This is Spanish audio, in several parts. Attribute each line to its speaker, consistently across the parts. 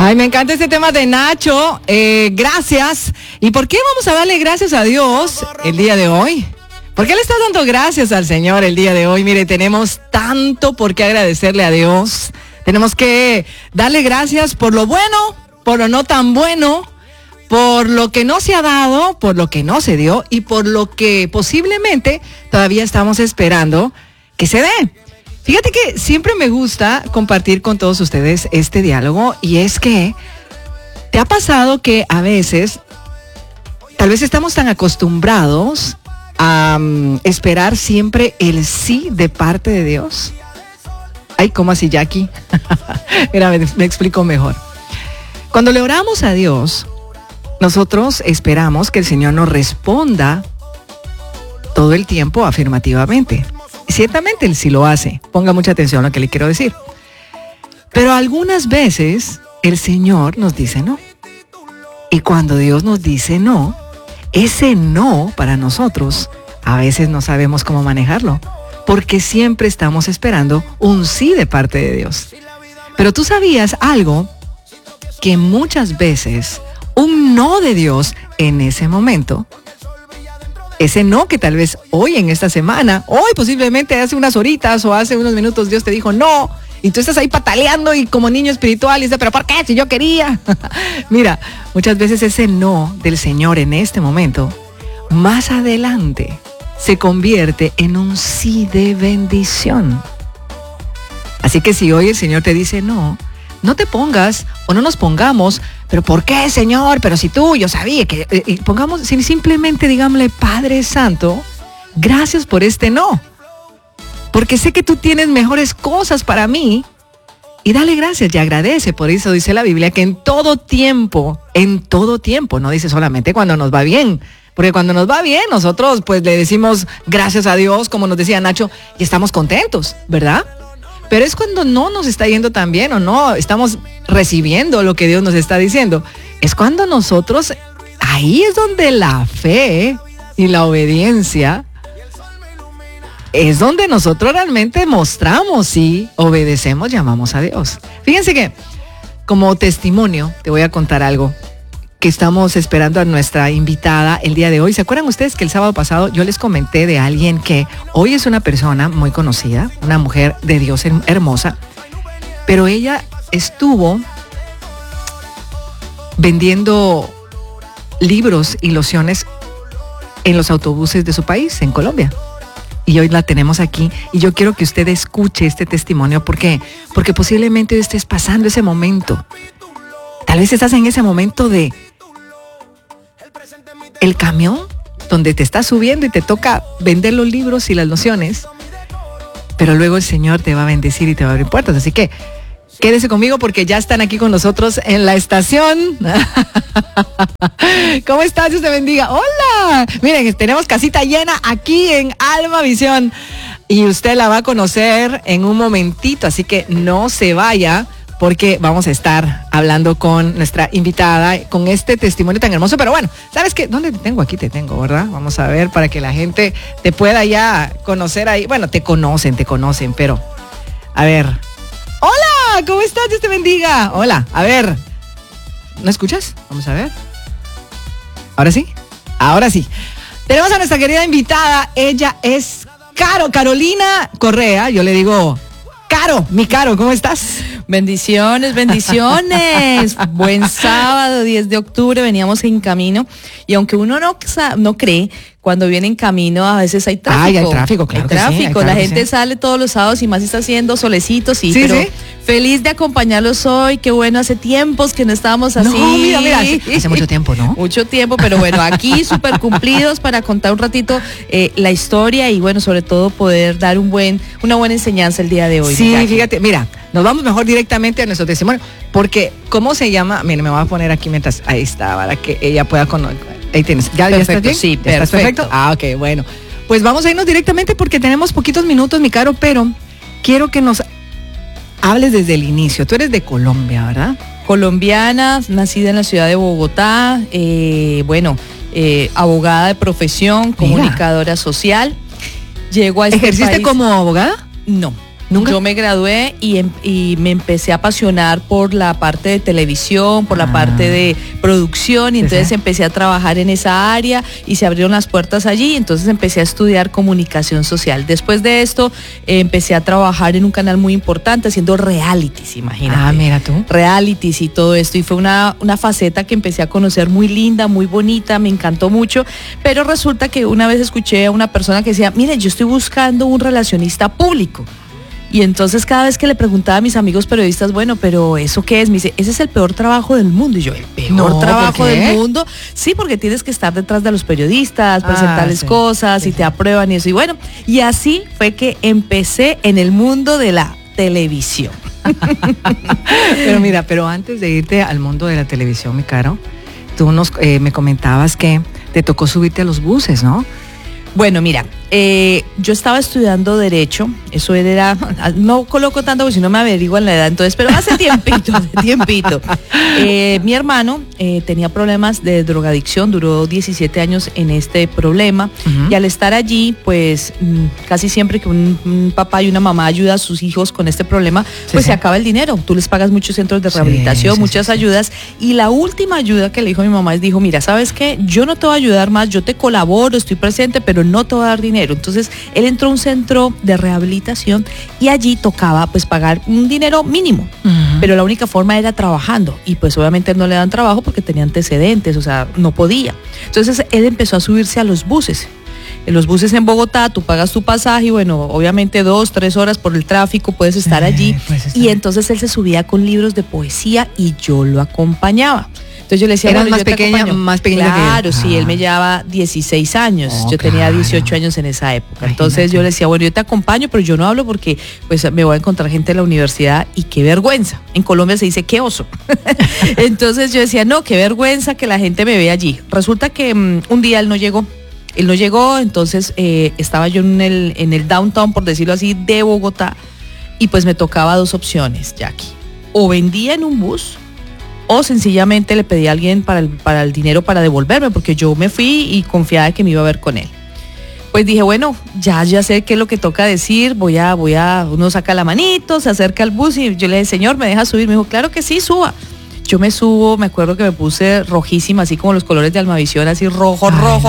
Speaker 1: Ay, me encanta este tema de Nacho. Gracias. ¿Y por qué vamos a darle gracias a Dios el día de hoy? ¿Por qué le estás dando gracias al Señor el día de hoy? Mire, tenemos tanto por qué agradecerle a Dios. Tenemos que darle gracias por lo bueno, por lo no tan bueno, por lo que no se ha dado, por lo que no se dio y por lo que posiblemente todavía estamos esperando que se dé. Fíjate que siempre me gusta compartir con todos ustedes este diálogo, y es que ¿te ha pasado que a veces tal vez estamos tan acostumbrados a esperar siempre el sí de parte de Dios? Ay, ¿cómo así, Jackie? Mira, me explico mejor. Cuando le oramos a Dios, nosotros esperamos que el Señor nos responda todo el tiempo afirmativamente. Ciertamente Él sí lo hace. Ponga mucha atención a lo que le quiero decir. Pero algunas veces el Señor nos dice no. Y cuando Dios nos dice no, ese no para nosotros a veces no sabemos cómo manejarlo, porque siempre estamos esperando un sí de parte de Dios. Pero tú sabías algo, que muchas veces un no de Dios en ese momento, ese no que tal vez hoy en esta semana, hoy posiblemente hace unas horitas o hace unos minutos Dios te dijo no, y tú estás ahí pataleando y como niño espiritual y dices, pero ¿por qué? Si yo quería. Mira, muchas veces ese no del Señor en este momento, más adelante se convierte en un sí de bendición. Así que si hoy el Señor te dice no, no te pongas o no nos pongamos, pero ¿por qué, Señor? Pero si tú, yo sabía que... pongamos, simplemente digámosle, Padre Santo, gracias por este no, porque sé que tú tienes mejores cosas para mí, y dale gracias y agradece. Por eso dice la Biblia que en todo tiempo, no dice solamente cuando nos va bien, porque cuando nos va bien nosotros pues le decimos gracias a Dios, como nos decía Nacho, y estamos contentos, ¿verdad? Pero es cuando no nos está yendo tan bien o no estamos recibiendo lo que Dios nos está diciendo. Es cuando nosotros, ahí es donde la fe y la obediencia, es donde nosotros realmente mostramos si obedecemos, llamamos a Dios. Fíjense que como testimonio te voy a contar algo que estamos esperando a nuestra invitada el día de hoy. ¿Se acuerdan ustedes que el sábado pasado yo les comenté de alguien que hoy es una persona muy conocida, una mujer de Dios hermosa, pero ella estuvo vendiendo libros y lociones en los autobuses de su país, en Colombia? Y hoy la tenemos aquí, y yo quiero que usted escuche este testimonio. ¿Por qué? Porque posiblemente hoy estés pasando ese momento. Tal vez estás en ese momento de el camión donde te estás subiendo y te toca vender los libros y las lociones, pero luego el Señor te va a bendecir y te va a abrir puertas. Así que quédese conmigo porque ya están aquí con nosotros en la estación. ¿Cómo estás? Dios te bendiga. Hola. Miren, tenemos casita llena aquí en Alma Visión y usted la va a conocer en un momentito, así que no se vaya, porque vamos a estar hablando con nuestra invitada con este testimonio tan hermoso. Pero bueno, ¿sabes qué? ¿Dónde te tengo? Aquí te tengo, ¿verdad? Vamos a ver para que la gente te pueda ya conocer ahí. Bueno, te conocen, pero a ver. Hola, ¿cómo estás? Dios te bendiga. Hola, a ver. ¿No escuchas? Vamos a ver. ¿Ahora sí? Ahora sí. Tenemos a nuestra querida invitada. Ella es Carolina Correa. Yo le digo, mi Caro, ¿cómo estás?
Speaker 2: Bendiciones. Buen sábado, 10 de octubre, veníamos en camino. Y aunque uno no cree, cuando viene en camino a veces hay tráfico.
Speaker 1: Hay tráfico, claro.
Speaker 2: Hay tráfico, la gente sale todos los sábados y más está haciendo solecitos, pero sí. Feliz de acompañarlos hoy. Qué bueno, hace tiempos que no estábamos así.
Speaker 1: No, mira, hace mucho tiempo, ¿no?
Speaker 2: Mucho tiempo, pero bueno, aquí súper cumplidos para contar un ratito la historia y bueno, sobre todo poder dar una buena enseñanza el día de hoy.
Speaker 1: Sí, fíjate, mira, nos vamos mejor directamente a nuestro testimonio, porque ¿cómo se llama? Mira, me voy a poner aquí mientras, ahí está, para que ella pueda conocer. Ahí tienes. ¿Ya estás bien?
Speaker 2: Sí, perfecto.
Speaker 1: ¿Estás perfecto? Ah, ok, bueno. Pues vamos a irnos directamente porque tenemos poquitos minutos, mi Caro, pero quiero que nos hables desde el inicio. Tú eres de Colombia, ¿verdad?
Speaker 2: Colombiana, nacida en la ciudad de Bogotá, abogada de profesión, comunicadora social. Llego a este
Speaker 1: ¿Ejerciste
Speaker 2: país
Speaker 1: como abogada?
Speaker 2: No.
Speaker 1: ¿Nunca?
Speaker 2: Yo me gradué y me empecé a apasionar por la parte de televisión, por la parte de producción, y entonces empecé a trabajar en esa área y se abrieron las puertas allí, entonces empecé a estudiar comunicación social. Después de esto empecé a trabajar en un canal muy importante haciendo realities, imagínate.
Speaker 1: Ah, mira tú.
Speaker 2: Realities y todo esto, y fue una faceta que empecé a conocer muy linda, muy bonita, me encantó mucho, pero resulta que una vez escuché a una persona que decía, mire, yo estoy buscando un relacionista público. Y entonces cada vez que le preguntaba a mis amigos periodistas, bueno, pero ¿eso qué es? Me dice, ese es el peor trabajo del mundo. Y yo, ¿el peor trabajo del mundo? Sí, porque tienes que estar detrás de los periodistas, presentarles cosas y te aprueban y eso. Y bueno, y así fue que empecé en el mundo de la televisión.
Speaker 1: Pero mira, pero antes de irte al mundo de la televisión, mi caro, tú me comentabas que te tocó subirte a los buses, ¿no?
Speaker 2: Bueno, mira, yo estaba estudiando Derecho, eso era, no coloco tanto porque si no me averiguan la edad, entonces, pero hace tiempito. Mi hermano tenía problemas de drogadicción, duró 17 años en este problema, y al estar allí, pues casi siempre que un papá y una mamá ayuda a sus hijos con este problema, pues se acaba el dinero. Tú les pagas muchos centros de rehabilitación, muchas ayudas, y la última ayuda que le dijo a mi mamá es, dijo, mira, ¿sabes qué? Yo no te voy a ayudar más, yo te colaboro, estoy presente, pero no te voy a dar dinero. Entonces él entró a un centro de rehabilitación y allí tocaba pues pagar un dinero mínimo, pero la única forma era trabajando, y pues obviamente no le dan trabajo porque tenía antecedentes, o sea, no podía. Entonces él empezó a subirse a los buses. En los buses en Bogotá, tú pagas tu pasaje y bueno, obviamente 2-3 horas por el tráfico puedes estar allí, y entonces él se subía con libros de poesía y yo lo acompañaba. Entonces yo le decía,
Speaker 1: ¿eras más pequeña?
Speaker 2: Claro, sí, él me llevaba 16 años, yo tenía 18 años en esa época. Imagínate. Entonces yo le decía, bueno, yo te acompaño, pero yo no hablo porque pues me voy a encontrar gente en la universidad y qué vergüenza. En Colombia se dice qué oso. Entonces yo decía, no, qué vergüenza que la gente me vea allí. Resulta que un día él no llegó, entonces estaba yo en el downtown, por decirlo así, de Bogotá, y pues me tocaba dos opciones, Jackie. O vendía en un bus, o sencillamente le pedí a alguien para el dinero para devolverme, porque yo me fui y confiaba que me iba a ver con él. Pues dije, bueno, ya sé qué es lo que toca decir, uno saca la manito, se acerca al bus y yo le dije, señor, ¿me deja subir? Me dijo, claro que sí, suba. Yo me subo, me acuerdo que me puse rojísima, así como los colores de Almavisión, así rojo.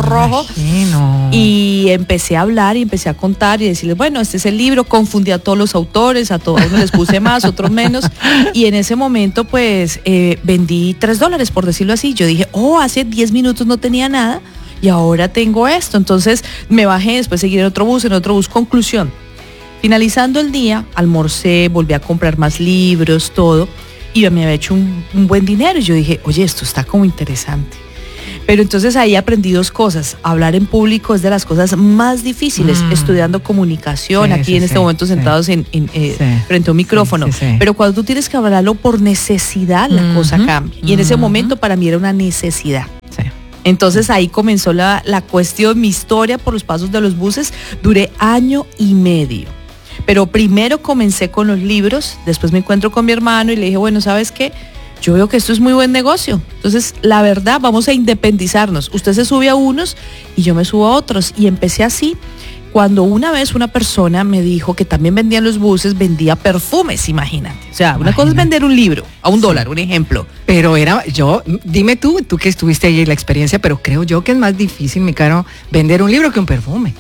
Speaker 2: Y empecé a hablar y empecé a contar y decirles, bueno, este es el libro, confundí a todos los autores, a todos unos les puse más, otros menos. Y en ese momento, pues, vendí $3, por decirlo así. Yo dije, hace 10 minutos no tenía nada y ahora tengo esto. Entonces me bajé, después seguí en otro bus. Conclusión. Finalizando el día, almorcé, volví a comprar más libros, todo. Y me había hecho un buen dinero y yo dije, oye, esto está como interesante. Pero entonces ahí aprendí dos cosas. Hablar en público es de las cosas más difíciles, estudiando comunicación, aquí en este momento sentados frente a un micrófono. Pero cuando tú tienes que hablarlo por necesidad, la cosa cambia. Y en ese momento para mí era una necesidad. Entonces ahí comenzó la cuestión, mi historia por los pasos de los buses. Duré 1 año y medio. Pero primero comencé con los libros, después me encuentro con mi hermano y le dije, bueno, ¿sabes qué? Yo veo que esto es muy buen negocio. Entonces, la verdad, vamos a independizarnos. Usted se sube a unos y yo me subo a otros. Y empecé así. Cuando una vez una persona me dijo que también vendía en los buses, vendía perfumes, imagínate. O sea, una cosa es vender un libro a $1, un ejemplo.
Speaker 1: Pero dime tú que estuviste ahí en la experiencia, pero creo yo que es más difícil, mi caro, vender un libro que un perfume.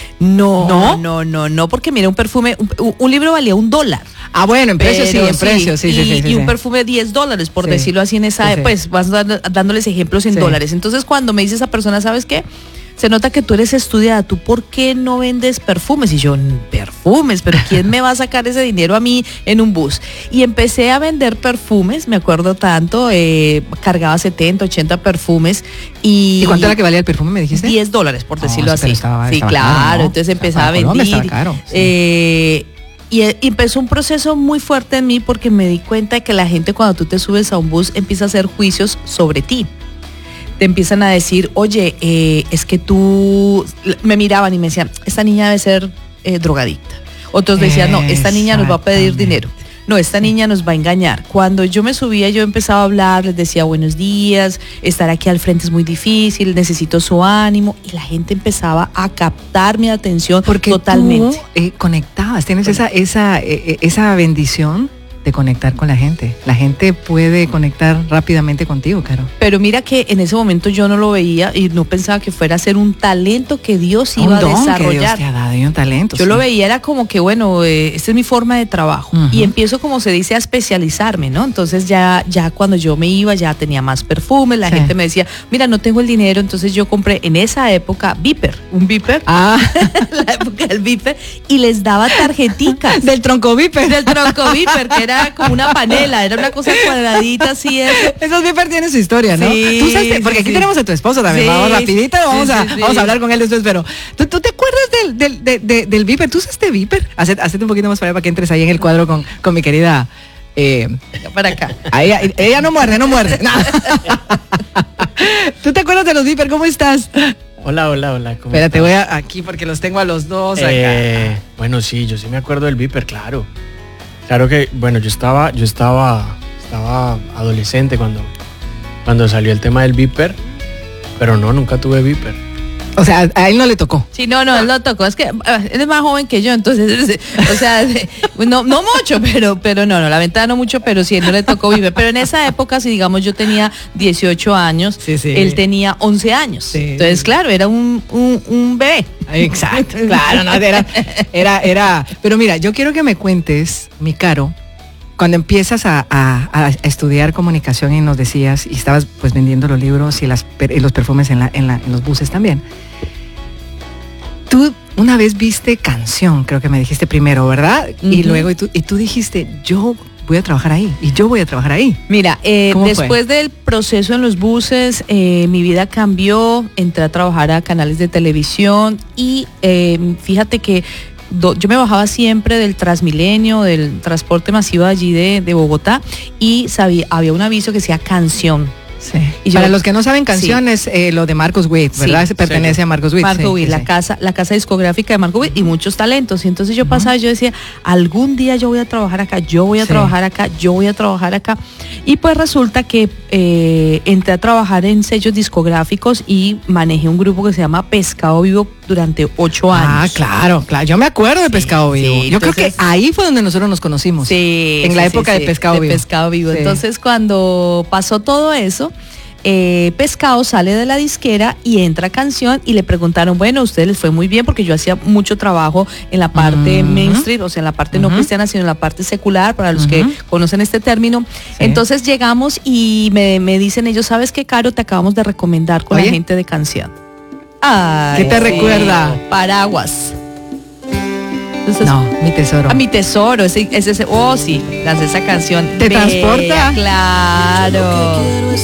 Speaker 2: No, porque mira, un perfume, un libro valía $1.
Speaker 1: Ah, bueno, en precio sí.
Speaker 2: Y un perfume $10, por decirlo así en esa, pues vas dándoles ejemplos en dólares. Entonces cuando me dice esa persona, ¿sabes qué? Se nota que tú eres estudiada, ¿tú por qué no vendes perfumes? Y yo, perfumes, pero ¿quién me va a sacar ese dinero a mí en un bus? Y empecé a vender perfumes, me acuerdo tanto, cargaba 70, 80 perfumes. ¿Y
Speaker 1: cuánto era que valía el perfume, me dijiste?
Speaker 2: $10, por decirlo así.
Speaker 1: Estaba
Speaker 2: claro,
Speaker 1: caro, ¿no?
Speaker 2: Entonces empezaba a vender.
Speaker 1: Estaba caro,
Speaker 2: Y empezó un proceso muy fuerte en mí porque me di cuenta de que la gente cuando tú te subes a un bus empieza a hacer juicios sobre ti. Te empiezan a decir, oye, es que tú, me miraban y me decían, esta niña debe ser drogadicta. Otros decían, no, esta niña nos va a pedir dinero. no, esta niña nos va a engañar. Cuando yo me subía, yo empezaba a hablar, les decía buenos días, estar aquí al frente es muy difícil, necesito su ánimo, y la gente empezaba a captar mi atención
Speaker 1: porque
Speaker 2: totalmente.
Speaker 1: Tú, conectabas, tienes esa bendición de conectar con la gente. La gente puede conectar rápidamente contigo, Caro.
Speaker 2: Pero mira que en ese momento yo no lo veía y no pensaba que fuera a ser un talento que Dios iba a desarrollar.
Speaker 1: Que Dios te ha dado y un talento.
Speaker 2: Yo lo veía, era como que, bueno, esta es mi forma de trabajo. Y empiezo, como se dice, a especializarme, ¿no? Entonces ya cuando yo me iba, ya tenía más perfumes, la gente me decía, mira, no tengo el dinero, entonces yo compré en esa época un Viper, la época del Viper, y les daba tarjeticas.
Speaker 1: Del tronco Viper,
Speaker 2: que era como una panela, era una cosa cuadradita así.
Speaker 1: Esos Viper tienen su historia, ¿no?
Speaker 2: Sí,
Speaker 1: ¿Tú sabes? Porque aquí tenemos a tu esposo también, vamos rapidito, vamos a hablar con él después, pero ¿tú te acuerdas del Viper? ¿Tú usaste Viper? Hacete un poquito más para allá para que entres ahí en el cuadro con mi querida...
Speaker 2: para acá.
Speaker 1: Ella no muerde. No. ¿Tú te acuerdas de los Viper? ¿Cómo estás?
Speaker 3: Hola.
Speaker 1: Espérate, voy aquí porque los tengo a los dos acá.
Speaker 3: Bueno, sí, yo sí me acuerdo del Viper, claro. Claro que, bueno, yo estaba adolescente cuando salió el tema del Viper, pero no, nunca tuve Viper.
Speaker 1: O sea, a él no le tocó.
Speaker 2: Sí, no, él no tocó. Es que él es más joven que yo, entonces, o sea, no mucho, pero no, la ventaja no mucho, pero sí, él no le tocó vivir. Pero en esa época, si digamos yo tenía 18 años, él tenía 11 años. Sí. Entonces, claro, era un bebé.
Speaker 1: Exacto, claro, no, era. Pero mira, yo quiero que me cuentes, mi Caro, cuando empiezas a estudiar comunicación y nos decías, y estabas pues vendiendo los libros y los perfumes en los buses también. Tú una vez viste Canción, creo que me dijiste primero, ¿verdad? Y luego, y tú dijiste, yo voy a trabajar ahí, y yo voy a trabajar ahí.
Speaker 2: Mira, después del proceso en los buses, mi vida cambió, entré a trabajar a canales de televisión y fíjate que yo me bajaba siempre del Transmilenio, del transporte masivo allí de Bogotá, y había un aviso que decía Canción.
Speaker 1: Sí. Y para los que no saben, Canción es lo de Marcos Witt, ¿verdad? Se pertenece a Marcos Witt.
Speaker 2: Marcos Witt, la casa discográfica de Marcos Witt y muchos talentos. Y entonces yo pasaba y yo decía, algún día yo voy a trabajar acá, yo voy a trabajar acá, yo voy a trabajar acá. Y pues resulta que entré a trabajar en sellos discográficos y manejé un grupo que se llama Pescado Vivo durante 8 años.
Speaker 1: Claro. Yo me acuerdo de Pescado Vivo. Yo creo que ahí fue donde nosotros nos conocimos.
Speaker 2: Sí.
Speaker 1: En la época de Pescado Vivo.
Speaker 2: Pescado Vivo. Entonces cuando pasó todo eso, Pescado sale de la disquera y entra Canción y le preguntaron, bueno, a ustedes les fue muy bien porque yo hacía mucho trabajo en la parte mainstream, o sea, en la parte no cristiana, sino en la parte secular, para los que conocen este término. Entonces llegamos y me dicen ellos, ¿sabes qué, Caro? Te acabamos de recomendar con la gente de Canción.
Speaker 1: Ay, ¿qué te recuerda?
Speaker 2: Paraguas.
Speaker 1: Entonces, no, Mi Tesoro.
Speaker 2: Mi Tesoro, ese, sí, esa canción.
Speaker 1: ¿Te transporta?
Speaker 2: Claro.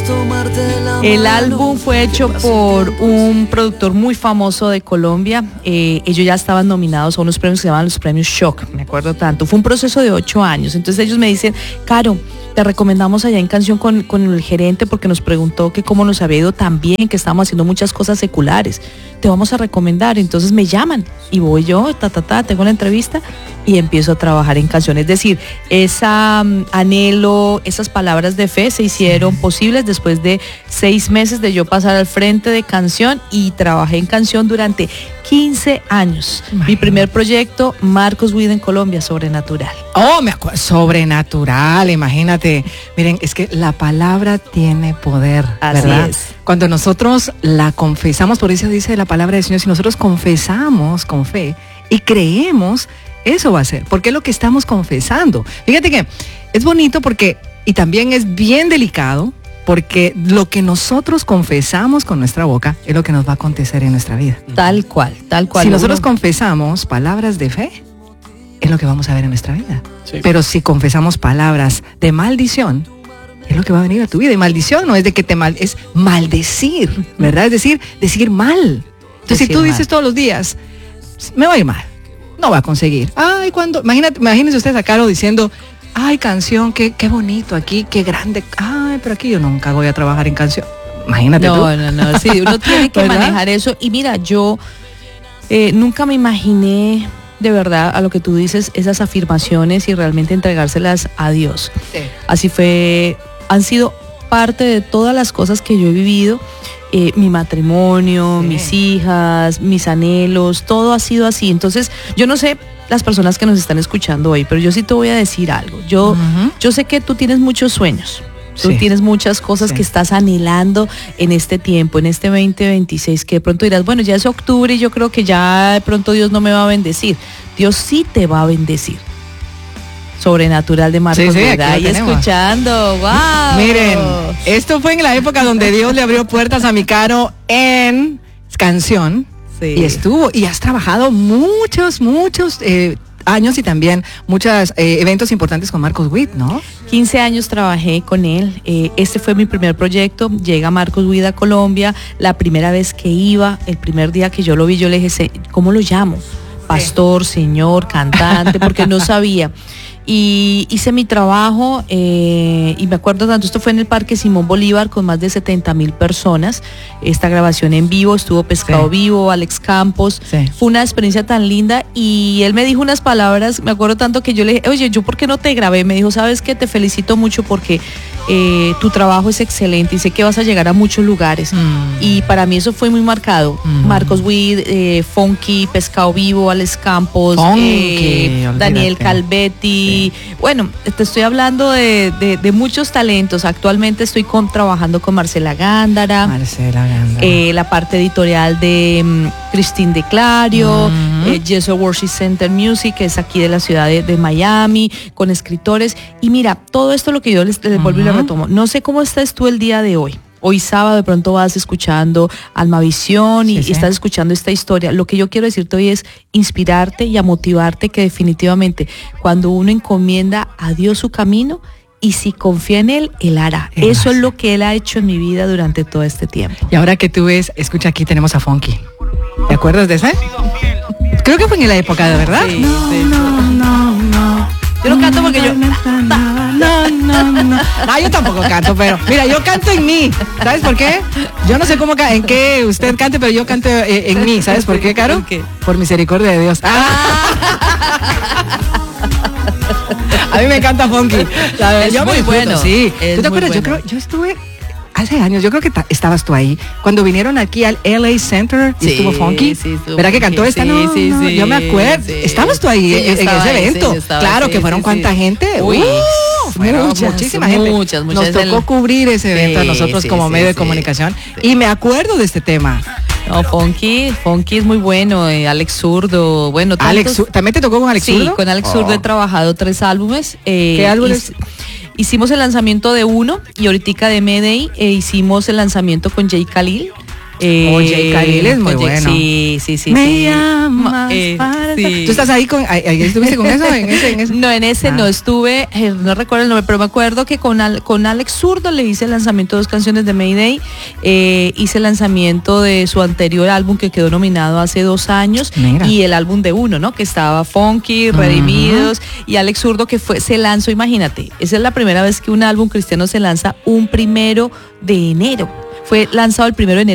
Speaker 2: El álbum fue hecho por un productor muy famoso de Colombia. Ellos ya estaban nominados a unos premios que se llamaban los premios Shock, me acuerdo tanto. Fue un proceso de 8 años. Entonces ellos me dicen, Caro, te recomendamos allá en Canción con el gerente porque nos preguntó que cómo nos había ido tan bien, que estábamos haciendo muchas cosas seculares. Te vamos a recomendar. Entonces me llaman y voy yo, tengo la entrevista y empiezo a trabajar en Canción. Es decir, anhelo, esas palabras de fe se hicieron posibles después de 6 meses de yo pasar al frente de Canción y trabajé en Canción durante 15 años. Imagínate. Mi primer proyecto, Marcos Witt en Colombia, Sobrenatural.
Speaker 1: Oh, me acuerdo, Sobrenatural, imagínate. Miren, es que la palabra tiene poder, ¿verdad?
Speaker 2: Así es.
Speaker 1: Cuando nosotros la confesamos, por eso dice la palabra del Señor, si nosotros confesamos con fe y creemos, eso va a ser, porque es lo que estamos confesando. Fíjate que es bonito porque, y también es bien delicado, porque lo que nosotros confesamos con nuestra boca es lo que nos va a acontecer en nuestra vida.
Speaker 2: Tal cual.
Speaker 1: Si nosotros confesamos palabras de fe, es lo que vamos a ver en nuestra vida. Sí. Pero si confesamos palabras de maldición, es lo que va a venir a tu vida. Y maldición no es de que es maldecir, ¿verdad? Es decir, decir mal. Entonces, si tú dices todos los días, me va a ir mal, no va a conseguir. Ay, imagínense ustedes a Caro diciendo, ay, Canción, qué bonito aquí, qué grande. Ay, pero aquí yo nunca voy a trabajar en Canción. Imagínate tú.
Speaker 2: No, sí, uno tiene que manejar eso. Y mira, yo nunca me imaginé de verdad a lo que tú dices, esas afirmaciones y realmente entregárselas a Dios.
Speaker 1: Sí.
Speaker 2: Así fue, han sido parte de todas las cosas que yo he vivido. Mi matrimonio,
Speaker 1: Sí.
Speaker 2: mis hijas, mis anhelos, todo ha sido así. Entonces, yo no sé las personas que nos están escuchando hoy, pero yo sí te voy a decir algo. Yo sé que tú tienes muchos sueños. Tú
Speaker 1: Sí.
Speaker 2: tienes muchas cosas
Speaker 1: Sí.
Speaker 2: que estás anhelando en este tiempo, en este 2026, que de pronto dirás, bueno, ya es octubre y yo creo que ya de pronto Dios no me va a bendecir. Dios sí te va a bendecir. Sobrenatural de Marcos
Speaker 1: Sí, sí,
Speaker 2: Rueda.
Speaker 1: aquí lo
Speaker 2: Ahí
Speaker 1: tenemos.
Speaker 2: escuchando, wow.
Speaker 1: Miren, esto fue en la época donde Dios le abrió puertas a mi Caro en canción.
Speaker 2: Sí.
Speaker 1: Y estuvo, y has trabajado muchos años y también muchos eventos importantes con Marcos Witt, ¿no?
Speaker 2: 15 años trabajé con él. Este fue mi primer proyecto. Llega Marcos Witt a Colombia. La primera vez que iba, el primer día que yo lo vi, yo le dije, ¿cómo lo llamo? Pastor, señor, cantante, porque no sabía. Y hice mi trabajo y me acuerdo tanto, esto fue en el Parque Simón Bolívar con más de 70,000 personas. Esta grabación en vivo, estuvo Pescado
Speaker 1: Sí.
Speaker 2: Vivo, Alex Campos.
Speaker 1: Sí.
Speaker 2: Fue una experiencia tan linda y él me dijo unas palabras, me acuerdo tanto que yo le dije, oye, ¿yo por qué no te grabé? Me dijo, ¿sabes qué? Te felicito mucho porque tu trabajo es excelente y sé que vas a llegar a muchos lugares. Y para mí eso fue muy marcado. Marcos Witt, Funky, Pescado Vivo, Alex Campos,
Speaker 1: Funky,
Speaker 2: Daniel
Speaker 1: olvídate.
Speaker 2: Calvetti. Bueno, te estoy hablando de muchos talentos. Actualmente estoy trabajando con Marcela Gándara.
Speaker 1: Marcela Ganda.
Speaker 2: La parte editorial de Christine de Clario, Jesuit Worship Center Music, que es aquí de la ciudad de Miami, con escritores. Y mira, todo esto lo que yo les vuelvo y les retomo. No sé cómo estás tú el día de hoy. Hoy sábado de pronto vas escuchando Almavisión y
Speaker 1: Sí, sí.
Speaker 2: estás escuchando esta historia. Lo que yo quiero decirte hoy es inspirarte y a motivarte que definitivamente cuando uno encomienda a Dios su camino y si confía en Él, Él hará.
Speaker 1: Él
Speaker 2: Eso
Speaker 1: hace.
Speaker 2: es lo que Él ha hecho en mi vida durante todo este tiempo.
Speaker 1: Y ahora que tú ves, escucha, aquí tenemos a Funky. ¿Te acuerdas de esa? Creo que fue en la época, ¿de verdad?
Speaker 2: Sí,
Speaker 1: no,
Speaker 2: sí.
Speaker 1: no.
Speaker 2: Yo no canto porque yo...
Speaker 1: No. Ah, yo tampoco canto, pero mira, yo canto en mí. ¿Sabes por qué? Yo no sé cómo en qué usted cante, pero yo canto en mí. ¿Sabes por qué, Caro?
Speaker 2: ¿Por qué?
Speaker 1: Por misericordia de Dios. A mí me encanta Funky.
Speaker 2: Es
Speaker 1: Yo me
Speaker 2: muy
Speaker 1: disfruto,
Speaker 2: bueno,
Speaker 1: sí.
Speaker 2: es
Speaker 1: ¿Tú te
Speaker 2: muy
Speaker 1: acuerdas?
Speaker 2: bueno.
Speaker 1: Yo estuve hace años, yo creo que estabas tú ahí, cuando vinieron aquí al LA Center y
Speaker 2: Sí,
Speaker 1: estuvo Funky.
Speaker 2: sí, estuvo
Speaker 1: ¿Verdad que
Speaker 2: Funky?
Speaker 1: cantó esta?
Speaker 2: Sí,
Speaker 1: No,
Speaker 2: sí,
Speaker 1: no,
Speaker 2: sí,
Speaker 1: yo me acuerdo.
Speaker 2: sí.
Speaker 1: Estabas tú ahí
Speaker 2: Sí, yo
Speaker 1: en
Speaker 2: estaba
Speaker 1: ese
Speaker 2: ahí,
Speaker 1: evento.
Speaker 2: sí, yo estaba,
Speaker 1: Claro
Speaker 2: sí,
Speaker 1: que fueron
Speaker 2: sí,
Speaker 1: cuánta
Speaker 2: sí.
Speaker 1: gente.
Speaker 2: Uy, fueron
Speaker 1: Muchísima gente.
Speaker 2: muchas.
Speaker 1: Nos
Speaker 2: Es
Speaker 1: tocó cubrir ese evento a
Speaker 2: Sí,
Speaker 1: nosotros
Speaker 2: sí,
Speaker 1: como
Speaker 2: sí,
Speaker 1: medio de
Speaker 2: sí.
Speaker 1: comunicación. Y me acuerdo de este tema.
Speaker 2: No, Funky es muy bueno. Alex Zurdo, bueno, tantos...
Speaker 1: ¿También te tocó con Alex
Speaker 2: Sí,
Speaker 1: Zurdo?
Speaker 2: con Alex Zurdo he trabajado 3 álbumes.
Speaker 1: ¿Qué álbumes?
Speaker 2: Hicimos el lanzamiento de uno y ahorita de Mayday hicimos el lanzamiento con Jay Khalil.
Speaker 1: Jay Khalil es muy
Speaker 2: con
Speaker 1: bueno.
Speaker 2: Sí.
Speaker 1: Me llamas para-
Speaker 2: sí.
Speaker 1: ¿Tú estás ahí ahí estuviste con eso? En ese?
Speaker 2: No, en ese no estuve, no recuerdo el nombre, pero me acuerdo que con Alex Zurdo le hice el lanzamiento de 2 canciones de Mayday, hice el lanzamiento de su anterior álbum que quedó nominado hace 2 años.
Speaker 1: Mira.
Speaker 2: Y el álbum de uno, ¿no? Que estaba Funky, Redimidos, y Alex Zurdo que se lanzó, imagínate, esa es la primera vez que un álbum cristiano se lanza un 1 de enero. Fue lanzado el 1 de enero.